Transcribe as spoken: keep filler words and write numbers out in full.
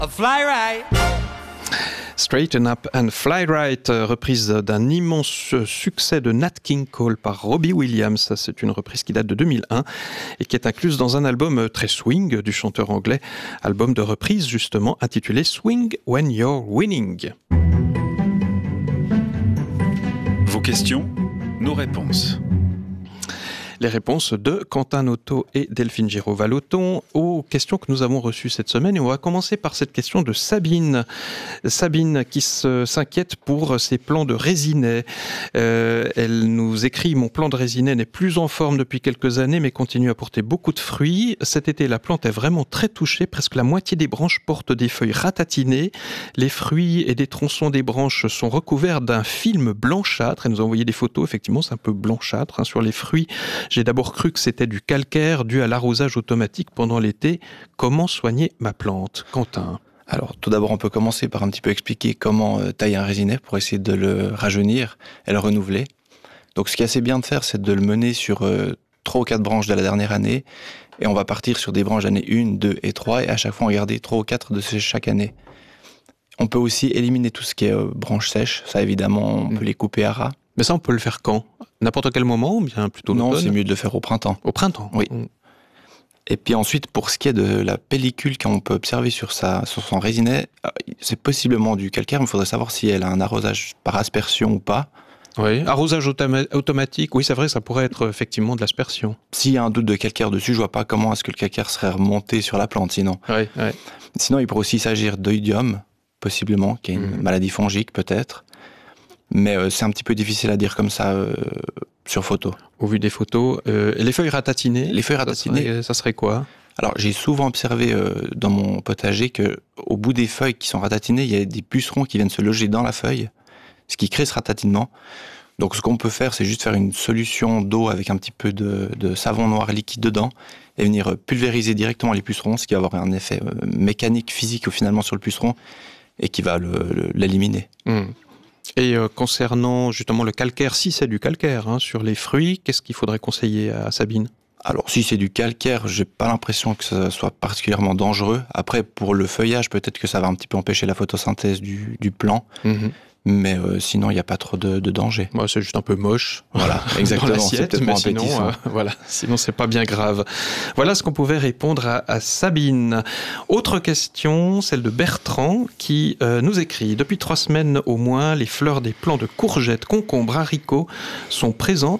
Fly right. Straighten Up and Fly Right, reprise d'un immense succès de Nat King Cole par Robbie Williams. C'est une reprise qui date de deux mille un et qui est incluse dans un album très swing du chanteur anglais, album de reprise justement intitulé Swing When You're Winning. Vos questions, nos réponses. Les réponses de Quentin Noto et Delphine Giraud-Vallotton aux questions que nous avons reçues cette semaine. Et on va commencer par cette question de Sabine. Sabine qui se, s'inquiète pour ses plants de résinets. Euh, elle nous écrit « Mon plant de résinet n'est plus en forme depuis quelques années, mais continue à porter beaucoup de fruits. Cet été, la plante est vraiment très touchée. Presque la moitié des branches portent des feuilles ratatinées. Les fruits et des tronçons des branches sont recouverts d'un film blanchâtre. » Elle nous a envoyé des photos. Effectivement, c'est un peu blanchâtre hein, sur les fruits. J'ai d'abord cru que c'était du calcaire dû à l'arrosage automatique pendant l'été. Comment soigner ma plante, Quentin ? Alors, tout d'abord, on peut commencer par un petit peu expliquer comment euh, tailler un résinet pour essayer de le rajeunir et le renouveler. Donc, ce qui est assez bien de faire, c'est de le mener sur euh, trois ou quatre branches de la dernière année. Et on va partir sur des branches d'année un, deux et trois. Et à chaque fois, on garder trois ou quatre de ces chaque année. On peut aussi éliminer tout ce qui est euh, branches sèches. Ça, évidemment, on peut les couper à ras. Mais ça, on peut le faire quand ? N'importe quel moment ou bien plutôt l'automne ? Non, c'est mieux de le faire au printemps. Au printemps ? Oui. Mmh. Et puis ensuite, pour ce qui est de la pellicule qu'on peut observer sur, sa, sur son résinet, c'est possiblement du calcaire, mais il faudrait savoir si elle a un arrosage par aspersion ou pas. Oui, arrosage automa- automatique, oui c'est vrai, ça pourrait être effectivement de l'aspersion. S'il y a un doute de calcaire dessus, je vois pas comment est-ce que le calcaire serait remonté sur la plante sinon. Oui, oui. Sinon, il pourrait aussi s'agir d'oïdium, possiblement, qui est une mmh. maladie fongique peut-être. Mais euh, c'est un petit peu difficile à dire comme ça euh, sur photo. Au vu des photos, euh, et les feuilles ratatinées, les feuilles ratatinées, ça serait, ça serait quoi ? Alors j'ai souvent observé euh, dans mon potager que au bout des feuilles qui sont ratatinées, il y a des pucerons qui viennent se loger dans la feuille, ce qui crée ce ratatinement. Donc ce qu'on peut faire, c'est juste faire une solution d'eau avec un petit peu de, de savon noir liquide dedans et venir pulvériser directement les pucerons, ce qui va avoir un effet euh, mécanique, physique finalement sur le puceron et qui va le, le, l'éliminer. Mmh. Et euh, concernant justement le calcaire, si c'est du calcaire hein, sur les fruits, qu'est-ce qu'il faudrait conseiller à Sabine ? Alors si c'est du calcaire, j'ai pas l'impression que ça soit particulièrement dangereux. Après pour le feuillage, peut-être que ça va un petit peu empêcher la photosynthèse du, du plant. Mmh. Mais euh, sinon, il n'y a pas trop de, de danger. Moi, c'est juste un peu moche. Voilà, exactement. C'est peut-être mais sinon, euh, voilà, sinon, c'est pas bien grave. Voilà ce qu'on pouvait répondre à, à Sabine. Autre question, celle de Bertrand, qui euh, nous écrit « Depuis trois semaines au moins, les fleurs des plants de courgettes, concombres, haricots sont présentes